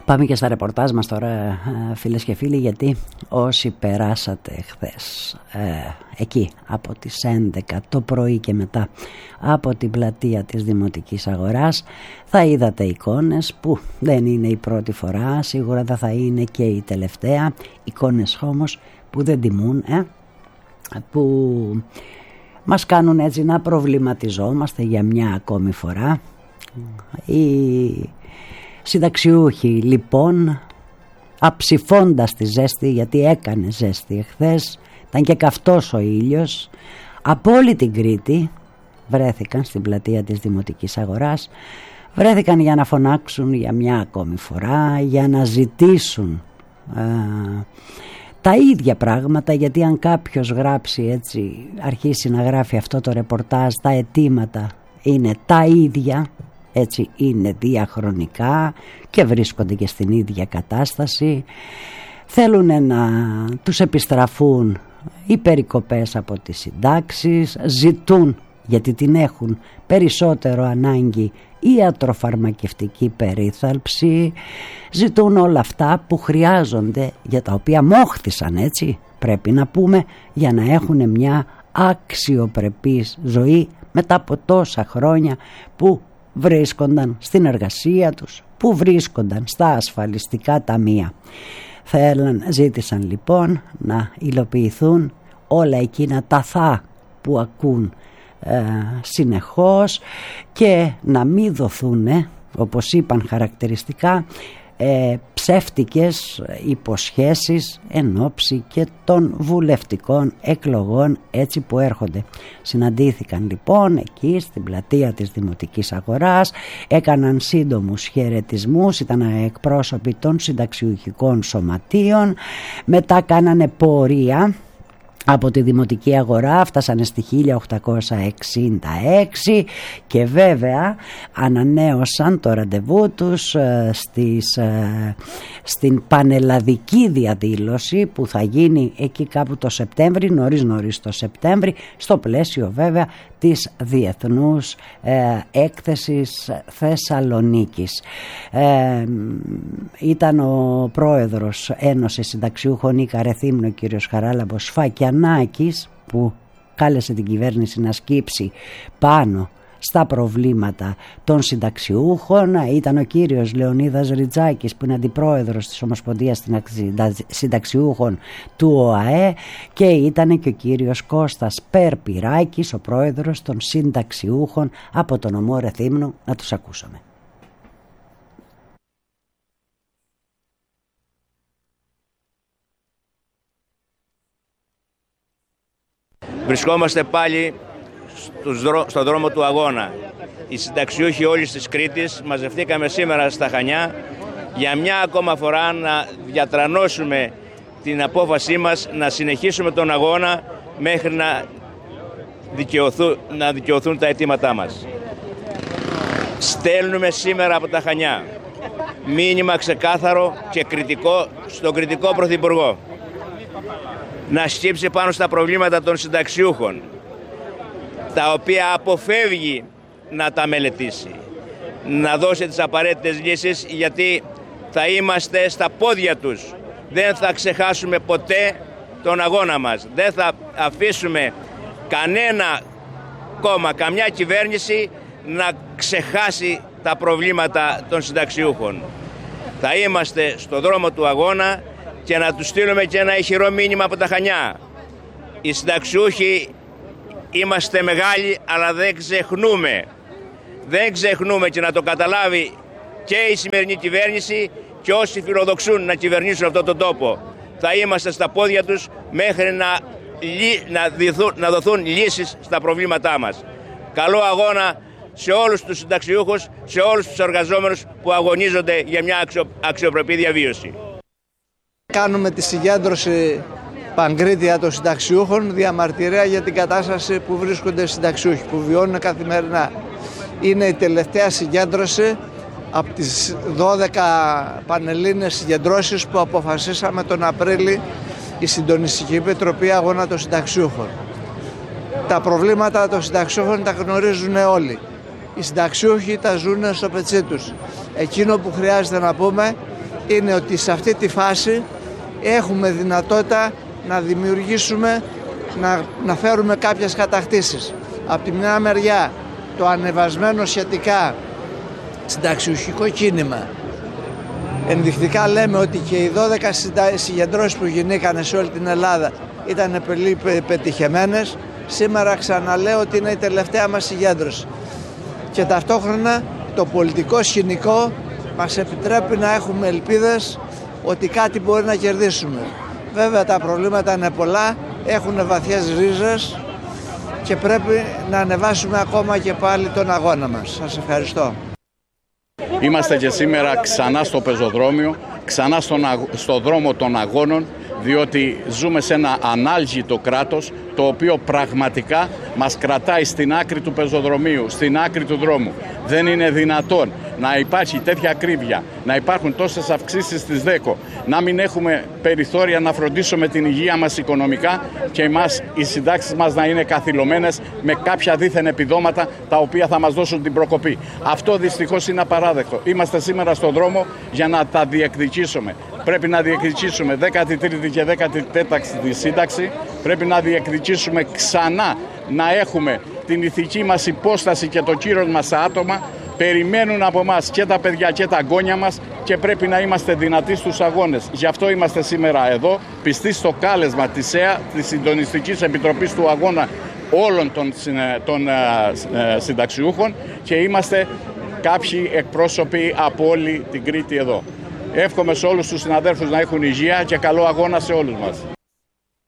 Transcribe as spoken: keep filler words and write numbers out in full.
Πάμε και στα ρεπορτάζ μας τώρα, φίλες και φίλοι, γιατί όσοι περάσατε χθες ε, εκεί από τις έντεκα το πρωί και μετά από την πλατεία της Δημοτικής Αγοράς θα είδατε εικόνες που δεν είναι η πρώτη φορά, σίγουρα δεν θα είναι και η τελευταία, εικόνες όμως που δεν τιμούν, ε, που μας κάνουν έτσι να προβληματιζόμαστε για μια ακόμη φορά. Η συνταξιούχοι λοιπόν, αψηφώντας τη ζέστη, γιατί έκανε ζέστη εχθές, ήταν και καυτός ο ήλιος, από όλη την Κρήτη βρέθηκαν στην πλατεία της Δημοτικής Αγοράς, βρέθηκαν για να φωνάξουν για μια ακόμη φορά, για να ζητήσουν α, τα ίδια πράγματα, γιατί αν κάποιος γράψει έτσι, αρχίσει να γράφει αυτό το ρεπορτάζ, τα αιτήματα είναι τα ίδια, έτσι είναι διαχρονικά και βρίσκονται και στην ίδια κατάσταση. Θέλουν να τους επιστραφούν οι περικοπές από τις συντάξεις, ζητούν, γιατί την έχουν περισσότερο ανάγκη, ιατροφαρμακευτική περίθαλψη, ζητούν όλα αυτά που χρειάζονται, για τα οποία μόχθησαν, έτσι πρέπει να πούμε, για να έχουν μια αξιοπρεπής ζωή μετά από τόσα χρόνια που βρίσκονταν στην εργασία τους, που βρίσκονταν στα ασφαλιστικά ταμεία. Θέλαν, ζήτησαν λοιπόν να υλοποιηθούν όλα εκείνα τα θα που ακούν ε, συνεχώς και να μην δοθούν, όπως είπαν χαρακτηριστικά, ε, ψεύτικες υποσχέσεις εν ώψη και των βουλευτικών εκλογών, έτσι που έρχονται. Συναντήθηκαν λοιπόν εκεί στην πλατεία της Δημοτικής Αγοράς, έκαναν σύντομους χαιρετισμούς, ήταν εκπρόσωποι των συνταξιουχικών σωματείων, μετά κάνανε πορεία από τη Δημοτική Αγορά, φτάσανε στη χίλια οκτακόσια εξήντα έξι και βέβαια ανανέωσαν το ραντεβού τους ε, στις, ε, στην πανελλαδική διαδήλωση που θα γίνει εκεί κάπου το Σεπτέμβρη, νωρίς νωρίς το Σεπτέμβρη, στο πλαίσιο βέβαια της Διεθνούς ε, Έκθεσης Θεσσαλονίκης. Ε, ήταν ο πρόεδρος Ένωσης Συνταξιούχων Ίκα Ρεθύμνου, κύριος Χαράλαμπος Φακιανάκης, που κάλεσε την κυβέρνηση να σκύψει πάνω στα προβλήματα των συνταξιούχων. Ήταν ο κύριος Λεωνίδας Ριτζάκης, που είναι αντιπρόεδρος της Ομοσπονδίας Συνταξιούχων του ΟΑΕ, και ήταν και ο κύριος Κώστας Περπυράκης, ο πρόεδρος των συνταξιούχων από τον νομό Ρεθύμνου. Να τους ακούσαμε. Βρισκόμαστε πάλι στον δρόμο του αγώνα. Οι συνταξιούχοι όλης της Κρήτης μαζευτήκαμε σήμερα στα Χανιά για μια ακόμα φορά να διατρανώσουμε την απόφασή μας να συνεχίσουμε τον αγώνα μέχρι να δικαιωθούν, να δικαιωθούν τα αιτήματά μας. Στέλνουμε σήμερα από τα Χανιά μήνυμα ξεκάθαρο και κριτικό στον κριτικό Πρωθυπουργό να σκύψει πάνω στα προβλήματα των συνταξιούχων, τα οποία αποφεύγει να τα μελετήσει, να δώσει τις απαραίτητες λύσεις, γιατί θα είμαστε στα πόδια τους. Δεν θα ξεχάσουμε ποτέ τον αγώνα μας. Δεν θα αφήσουμε κανένα κόμμα, καμιά κυβέρνηση να ξεχάσει τα προβλήματα των συνταξιούχων. Θα είμαστε στο δρόμο του αγώνα και να τους στείλουμε και ένα ηχηρό μήνυμα από τα Χανιά. Οι συνταξιούχοι είμαστε μεγάλοι, αλλά δεν ξεχνούμε. Δεν ξεχνούμε, και να το καταλάβει και η σημερινή κυβέρνηση και όσοι φιλοδοξούν να κυβερνήσουν αυτόν τον τόπο. Θα είμαστε στα πόδια τους μέχρι να, να, δοθούν, να δοθούν λύσεις στα προβλήματά μας. Καλό αγώνα σε όλους τους συνταξιούχους, σε όλους τους εργαζόμενους που αγωνίζονται για μια αξιο, αξιοπρεπή διαβίωση. Κάνουμε τη συγκέντρωση Παγκρίτια των συνταξιούχων, διαμαρτυρία για την κατάσταση που βρίσκονται οι συνταξιούχοι, που βιώνουν καθημερινά. Είναι η τελευταία συγκέντρωση από τις δώδεκα πανελλήνιες συγκεντρώσεις που αποφασίσαμε τον Απρίλη η Συντονιστική Επιτροπή Αγώνα των Συνταξιούχων. Τα προβλήματα των συνταξιούχων τα γνωρίζουν όλοι. Οι συνταξιούχοι τα ζουν στο πετσί τους. Εκείνο που χρειάζεται να πούμε είναι ότι σε αυτή τη φάση έχουμε δυνατότητα να δημιουργήσουμε, να, να φέρουμε κάποιες κατακτήσεις. Από τη μια μεριά το ανεβασμένο σχετικά συνταξιούχικο κίνημα. Ενδεικτικά λέμε ότι και οι δώδεκα συγκεντρώσεις που γινήκανε σε όλη την Ελλάδα ήταν πολύ πετυχημένες. Σήμερα ξαναλέω ότι είναι η τελευταία μας συγκέντρωση. Και ταυτόχρονα το πολιτικό σκηνικό μας επιτρέπει να έχουμε ελπίδες ότι κάτι μπορεί να κερδίσουμε. Βέβαια τα προβλήματα είναι πολλά, έχουν βαθιές ρίζες και πρέπει να ανεβάσουμε ακόμα και πάλι τον αγώνα μας. Σας ευχαριστώ. Είμαστε και σήμερα ξανά στο πεζοδρόμιο, ξανά στον, στο δρόμο των αγώνων, διότι ζούμε σε ένα ανάλγητο κράτος, το οποίο πραγματικά μας κρατάει στην άκρη του πεζοδρομίου, στην άκρη του δρόμου. Δεν είναι δυνατόν να υπάρχει τέτοια ακρίβεια, να υπάρχουν τόσες αυξήσεις στις ΔΕΚΟ, να μην έχουμε περιθώρια να φροντίσουμε την υγεία μας οικονομικά και εμάς, οι συντάξεις μας να είναι καθυλωμένες με κάποια δίθεν επιδόματα τα οποία θα μας δώσουν την προκοπή. Αυτό δυστυχώς είναι απαράδεκτο. Είμαστε σήμερα στον δρόμο για να τα διεκδικήσουμε. Πρέπει να διεκδικήσουμε δέκατη τρίτη και δέκατη τέταρτη σύνταξη. Πρέπει να διεκδικήσουμε ξανά να έχουμε την ηθική μας υπόσταση και το κύρος μας στα άτομα. Περιμένουν από εμάς και τα παιδιά και τα αγώνια μας και πρέπει να είμαστε δυνατοί στους αγώνες. Γι' αυτό είμαστε σήμερα εδώ, πιστοί στο κάλεσμα της ΕΑ, της Συντονιστικής Επιτροπής του Αγώνα όλων των, των ε, συνταξιούχων, και είμαστε κάποιοι εκπρόσωποι από όλη την Κρήτη εδώ. Εύχομαι σε όλους τους συναδέλφους να έχουν υγεία και καλό αγώνα σε όλους μας.